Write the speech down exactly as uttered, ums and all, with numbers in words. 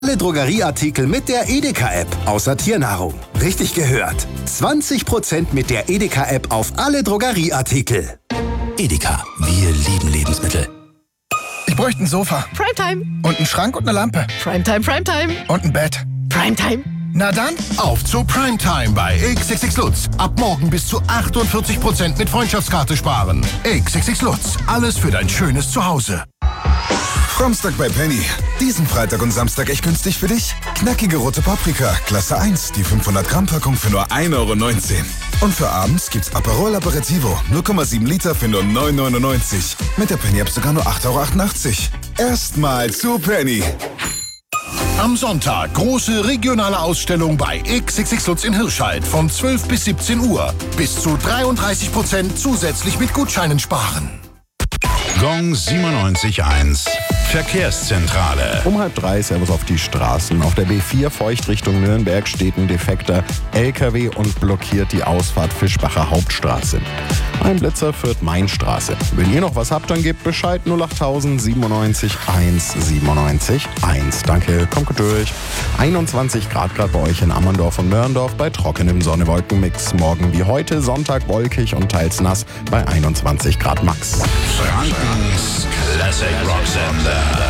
Alle Drogerieartikel mit der Edeka-App, außer Tiernahrung. Richtig gehört. zwanzig Prozent mit der Edeka-App auf alle Drogerieartikel. Edeka, wir lieben Lebensmittel. Ich bräuchte ein Sofa. Primetime. Und einen Schrank und eine Lampe. Primetime, Primetime. Und ein Bett. Primetime. Na dann, auf zu Primetime bei X X X Lutz. Ab morgen bis zu achtundvierzig Prozent mit Freundschaftskarte sparen. X X X Lutz, alles für dein schönes Zuhause. Samstag bei Penny. Diesen Freitag und Samstag echt günstig für dich? Knackige rote Paprika, Klasse eins, die fünfhundert Gramm Packung für nur ein Euro neunzehn. Und für abends gibt's Aperol Aperitivo, null Komma sieben Liter für nur neun Euro neunundneunzig. Mit der Penny-App sogar nur acht Euro achtundachtzig. Erstmal zu Penny. Am Sonntag große regionale Ausstellung bei X X X Lutz in Hirscheid von zwölf bis siebzehn Uhr. Bis zu dreiunddreißig Prozent zusätzlich mit Gutscheinen sparen. Gong siebenundneunzig Komma eins. Verkehrszentrale. Um halb drei, Servus auf die Straßen. Auf der B vier feucht Richtung Nürnberg steht ein defekter L K W und blockiert die Ausfahrt Fischbacher Hauptstraße. Ein Blitzer führt Mainstraße. Wenn ihr noch was habt, dann gebt Bescheid. null acht siebenundneunzig eins siebenundneunzig eins. Danke, kommt gut durch. einundzwanzig Grad gerade bei euch in Ammerndorf und Mörndorf bei trockenem Sonne-Wolken-Mix. Morgen wie heute, Sonntag wolkig und teils nass bei einundzwanzig Grad max. Frankens Classic Rock Sender.